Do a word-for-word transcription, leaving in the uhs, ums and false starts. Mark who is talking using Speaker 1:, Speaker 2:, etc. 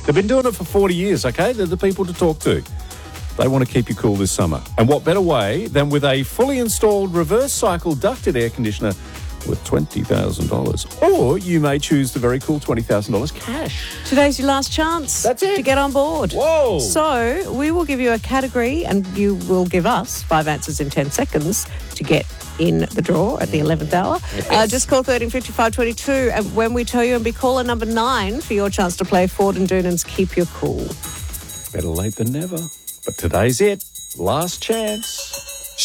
Speaker 1: They've been doing it for forty years, okay? They're the people to talk to. They want to keep you cool this summer. And what better way than with a fully installed reverse cycle ducted air conditioner worth twenty thousand dollars. Or you may choose the very cool twenty thousand dollars cash.
Speaker 2: Today's your last chance
Speaker 1: That's it.
Speaker 2: to get on board.
Speaker 1: Whoa.
Speaker 2: So we will give you a category and you will give us five answers in ten seconds to get in the draw at the eleventh hour.
Speaker 1: Yes.
Speaker 2: Uh, just call thirteen fifty-five twenty-two and when we tell you, and be caller number nine for your chance to play Ford and Doonan's Keep Your Cool.
Speaker 1: Better late than never. But today's it. Last chance.